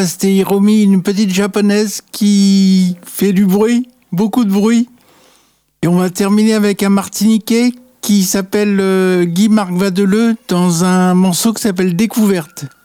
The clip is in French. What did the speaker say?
là, c'était Hiromi, une petite japonaise qui fait du bruit, beaucoup de bruit. Et on va terminer avec un Martiniquais qui s'appelle Guy Marc Vadeleux dans un morceau qui s'appelle Découverte.